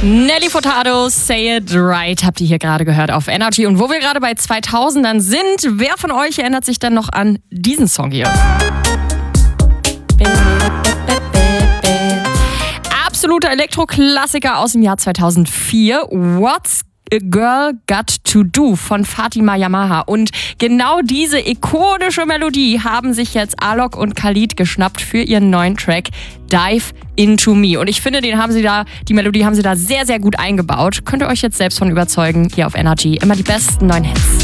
Nelly Furtado, Say It Right, habt ihr hier gerade gehört auf Energy. Und wo wir gerade bei 2000ern sind, wer von euch erinnert sich denn noch an diesen Song hier? Absoluter Elektroklassiker aus dem Jahr 2004. What's a Girl Got to Do von Fatima Yamaha. Und genau diese ikonische Melodie haben sich jetzt Alok und Khalid geschnappt für ihren neuen Track Dive Into Me. Und ich finde, die Melodie haben sie da sehr, sehr gut eingebaut. Könnt ihr euch jetzt selbst von überzeugen. Hier auf Energy immer die besten neuen Hits.